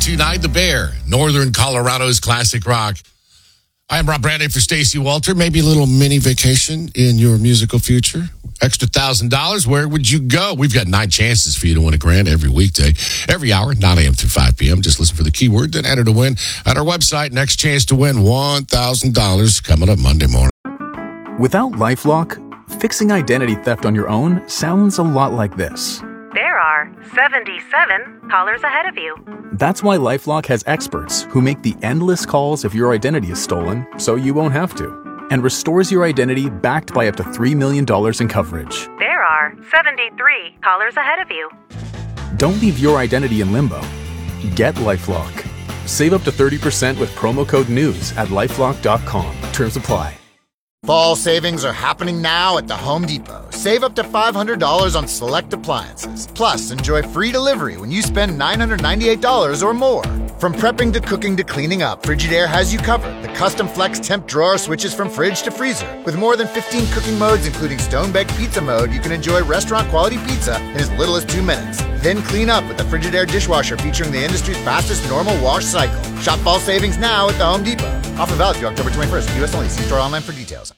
92.9 The Bear, Northern Colorado's classic rock. I'm Rob Brandy for Stacey Walter. Maybe a little mini vacation in your musical future. Extra $1,000. Where would you go? We've got 9 chances for you to win a grand every weekday, every hour, 9 a.m. through 5 p.m. Just listen for the keyword, then enter to win at our website. Next chance to win $1,000 coming up Monday morning. Without LifeLock, fixing identity theft on your own sounds a lot like this. There are 77 callers ahead of you. That's why LifeLock has experts who make the endless calls if your identity is stolen, so you won't have to, and restores your identity backed by up to $3 million in coverage. There are 73 callers ahead of you. Don't leave your identity in limbo. Get LifeLock. Save up to 30% with promo code NEWS at LifeLock.com. Terms apply. Fall savings are happening now at the Home Depot. Save up to $500 on select appliances. Plus, enjoy free delivery when you spend $998 or more. From prepping to cooking to cleaning up, Frigidaire has you covered. The custom flex temp drawer switches from fridge to freezer. With more than 15 cooking modes, including stone-baked pizza mode, you can enjoy restaurant-quality pizza in as little as 2 minutes. Then clean up with the Frigidaire dishwasher featuring the industry's fastest normal wash cycle. Shop fall savings now at the Home Depot. Offer valid through October 21st. U.S. only. See store online for details.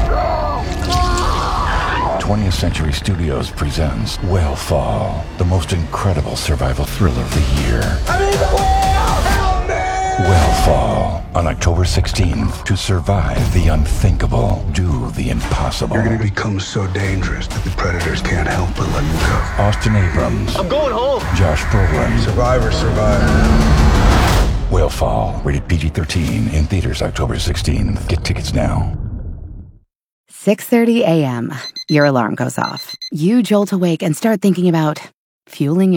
20th Century Studios presents Whale the most incredible survival thriller of the year. Whale on October 16th. To survive the unthinkable, do the impossible. You're going to become so dangerous that the predators can't help but let you go. Austin Abrams. I'm going home. Josh Brolin. Survivor. Whale, rated PG-13, in theaters October 16th. Get tickets now. 6:30 a.m. Your alarm goes off. You jolt awake and start thinking about fueling your